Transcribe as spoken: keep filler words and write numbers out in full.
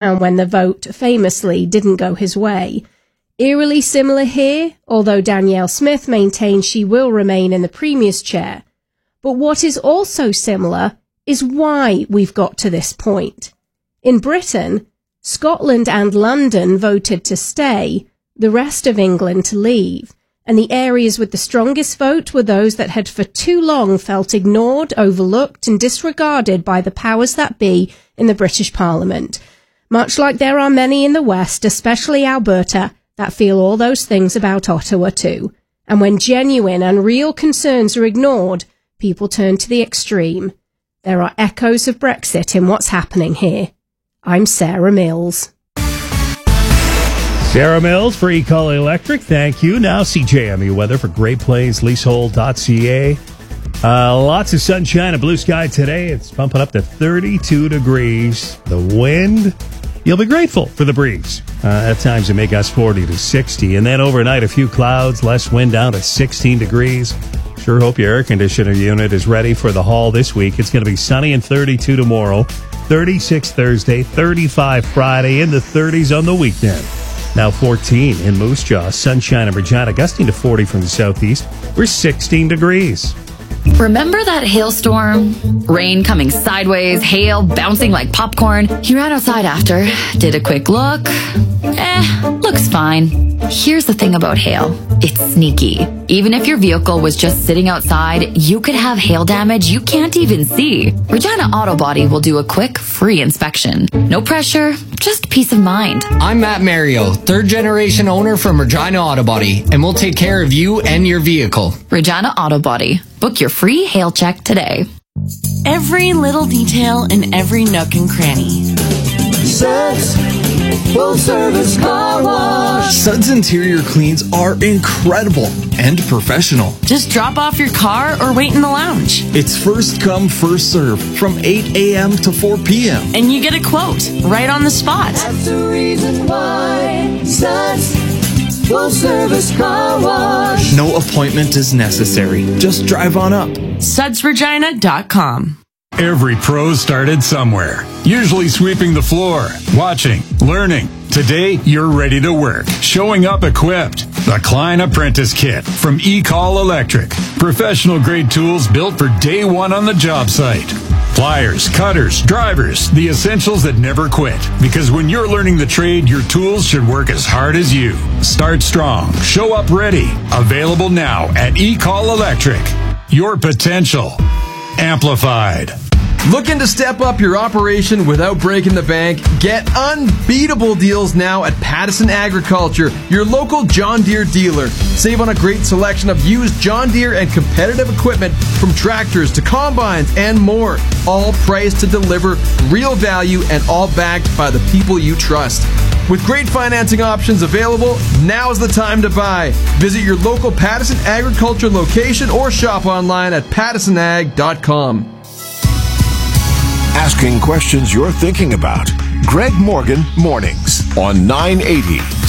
town when the vote famously didn't go his way. Eerily similar here, although Danielle Smith maintains she will remain in the Premier's chair. But what is also similar is why we've got to this point. In Britain, Scotland and London voted to stay, the rest of England to leave, and the areas with the strongest vote were those that had for too long felt ignored, overlooked and disregarded by the powers that be in the British Parliament. Much like there are many in the West, especially Alberta, that feel all those things about Ottawa too. And when genuine and real concerns are ignored, people turn to the extreme. There are echoes of Brexit in what's happening here. I'm Sarah Mills. Sarah Mills for eCall Electric. Thank you. Now C J M E weather for Great Plains Leasehold dot c a. Uh, lots of sunshine and blue sky today. It's bumping up to thirty-two degrees. The wind, you'll be grateful for the breeze. Uh, at times it may gust forty to sixty. And then overnight, a few clouds, less wind down to sixteen degrees. Sure hope your air conditioner unit is ready for the haul this week. It's going to be sunny and thirty-two tomorrow, thirty-six Thursday, thirty-five Friday, in the thirties on the weekend. Now fourteen in Moose Jaw, sunshine in Regina, gusting to forty from the southeast. We're sixteen degrees. Remember that hailstorm? Rain coming sideways, hail bouncing like popcorn. He ran outside after, did a quick look. Eh, looks fine. Here's the thing about hail. It's sneaky. Even if your vehicle was just sitting outside, you could have hail damage you can't even see. Regina Auto Body will do a quick, free inspection. No pressure, just peace of mind. I'm Matt Mario, third generation owner from Regina Auto Body, and we'll take care of you and your vehicle. Regina Auto Body. Book your free hail check today. Every little detail in every nook and cranny. Suds Full Service Car Wash. Suds interior cleans are incredible and professional. Just drop off your car or wait in the lounge. It's first come, first serve from eight a.m. to four p.m. And you get a quote right on the spot. That's the reason why Suds Full Service Car Wash. No appointment is necessary. Just drive on up. Suds Regina dot com. Every pro started somewhere, usually sweeping the floor, watching, learning. Today, you're ready to work, showing up equipped. The Klein Apprentice Kit from eCall Electric. Professional-grade tools built for day one on the job site. Pliers, cutters, drivers, the essentials that never quit. Because when you're learning the trade, your tools should work as hard as you. Start strong. Show up ready. Available now at eCall Electric. Your potential amplified. Looking to step up your operation without breaking the bank? Get unbeatable deals now at Pattison Agriculture, your local John Deere dealer. Save on a great selection of used John Deere and competitive equipment, from tractors to combines and more. All priced to deliver real value and all backed by the people you trust. With great financing options available, now's the time to buy. Visit your local Pattison Agriculture location or shop online at pattison ag dot com. Asking questions you're thinking about. Greg Morgan Mornings on nine eighty